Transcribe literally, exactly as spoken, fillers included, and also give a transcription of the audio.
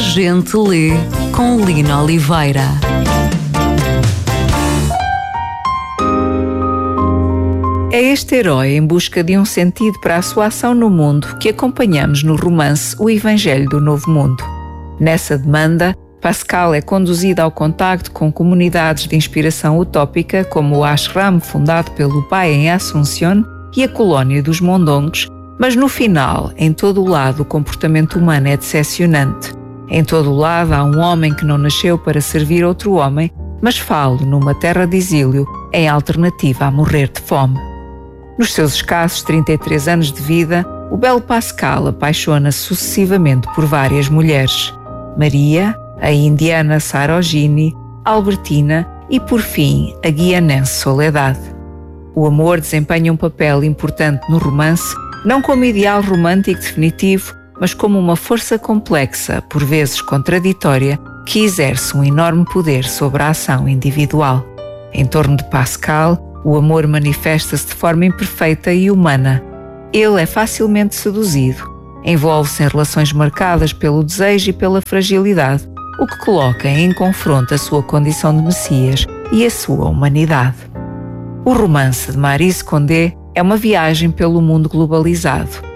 gente lê com Lina Oliveira. É este herói em busca de um sentido para a sua ação no mundo que acompanhamos no romance O Evangelho do Novo Mundo. Nessa demanda, Pascal é conduzido ao contacto com comunidades de inspiração utópica como o ashram fundado pelo pai em Assunción e a colónia dos Mondongos, mas no final, em todo o lado, o comportamento humano é decepcionante. Em todo o lado há um homem que não nasceu para servir outro homem, mas falo numa terra de exílio em alternativa a morrer de fome. Nos seus escassos trinta e três anos de vida, o belo Pascal apaixona-se sucessivamente por várias mulheres. Maria, a indiana Sarojini, Albertina e, por fim, a guianense Soledade. O amor desempenha um papel importante no romance, não como ideal romântico definitivo, mas como uma força complexa, por vezes contraditória, que exerce um enorme poder sobre a ação individual. Em torno de Pascal, o amor manifesta-se de forma imperfeita e humana. Ele é facilmente seduzido, envolve-se em relações marcadas pelo desejo e pela fragilidade, o que coloca em confronto a sua condição de Messias e a sua humanidade. O romance de Maryse Condé é uma viagem pelo mundo globalizado,